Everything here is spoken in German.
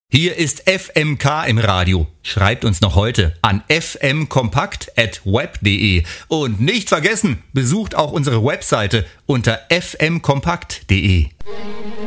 Hier ist FMK im Radio. Schreibt uns noch heute an fmkompakt@web.de. Und nicht vergessen, besucht auch unsere Webseite unter fmkompakt.de.